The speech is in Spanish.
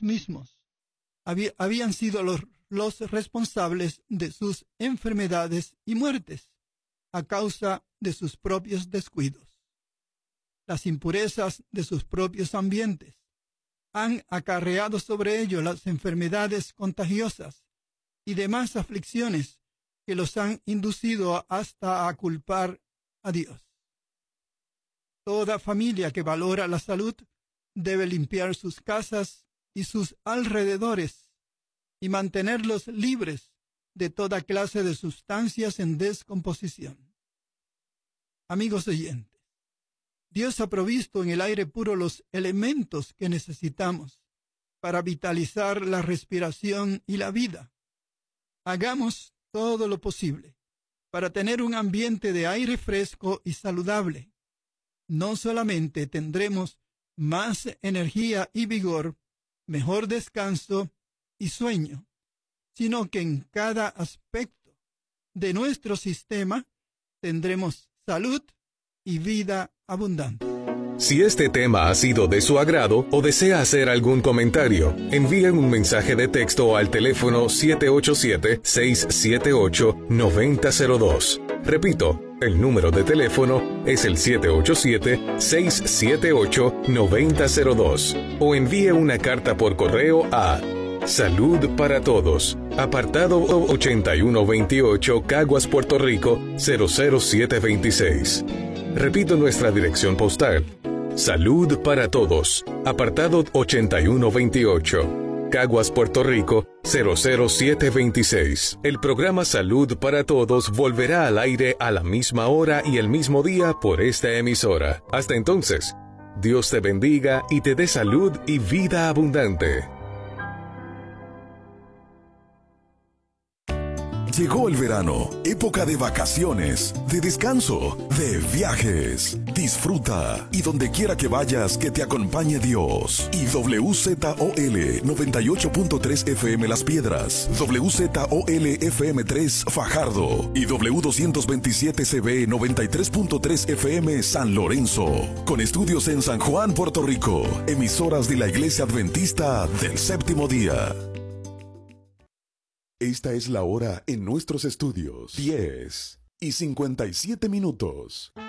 mismos habían sido los responsables de sus enfermedades y muertes a causa de sus propios descuidos. Las impurezas de sus propios ambientes han acarreado sobre ellos las enfermedades contagiosas y demás aflicciones que los han inducido hasta a culpar a Dios. Toda familia que valora la salud debe limpiar sus casas y sus alrededores y mantenerlos libres de toda clase de sustancias en descomposición. Amigos oyentes, Dios ha provisto en el aire puro los elementos que necesitamos para vitalizar la respiración y la vida. Hagamos todo lo posible para tener un ambiente de aire fresco y saludable. No solamente tendremos más energía y vigor, mejor descanso y sueño, sino que en cada aspecto de nuestro sistema tendremos salud y vida abundante. Si este tema ha sido de su agrado o desea hacer algún comentario, envíe un mensaje de texto al teléfono 787-678-9002. Repito, el número de teléfono es el 787-678-9002. O envíe una carta por correo a Salud para Todos, apartado 8128, Caguas, Puerto Rico, 00726. Repito nuestra dirección postal. Salud para Todos, apartado 8128, Caguas, Puerto Rico, 00726. El programa Salud para Todos volverá al aire a la misma hora y el mismo día por esta emisora. Hasta entonces, Dios te bendiga y te dé salud y vida abundante. Llegó el verano, época de vacaciones, de descanso, de viajes. Disfruta y donde quiera que vayas, que te acompañe Dios. Y WZOL 98.3 FM Las Piedras, WZOL FM 3 Fajardo y W227CB 93.3 FM San Lorenzo. Con estudios en San Juan, Puerto Rico. Emisoras de la Iglesia Adventista del Séptimo Día. Esta es la hora en nuestros estudios. 10:57 minutos.